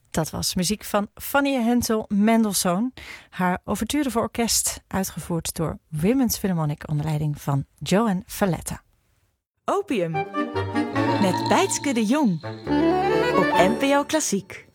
Dat was muziek van Fanny Hensel Mendelssohn. Haar ouverture voor orkest, uitgevoerd door Women's Philharmonic onder leiding van Joan Falletta. Opium met Bijtske de Jong op NPO Klassiek.